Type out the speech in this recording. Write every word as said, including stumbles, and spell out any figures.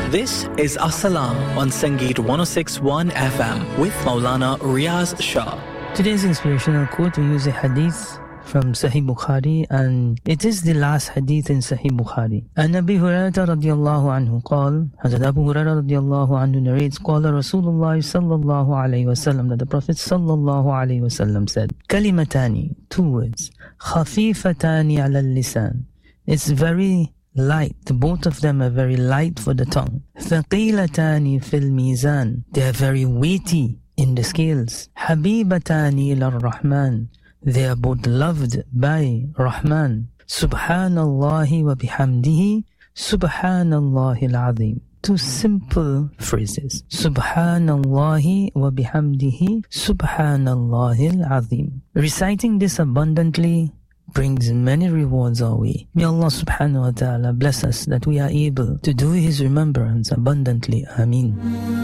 This is As-Salam on Sangeet one oh six point one F M with Maulana Riaz Shah. Today's inspirational quote, we use a hadith from Sahih Bukhari, and it is the last hadith in Sahih Bukhari. And Abi Hurairah radiyallahu anhu قال, Hazrat Abu Hurairah radiyallahu anhu narrates, قال Rasulullah sallallahu alayhi wasallam, that the Prophet sallallahu alayhi wasallam said, Kalimatani, two words, khafifatani ala lisan. It's very light, both of them are very light for the tongue. Thaqilatani fil mizan, they are very weighty in the scales. Habibatani ila rahman, they are both loved by Rahman. Subhanallahi wa bihamdihi, Subhanallahi al-azim. Two simple phrases. Subhanallahi wa bihamdihi, Subhanallahi al-azim. Reciting this abundantly brings many rewards our way. May Allah subhanahu wa ta'ala bless us that we are able to do His remembrance abundantly. Ameen.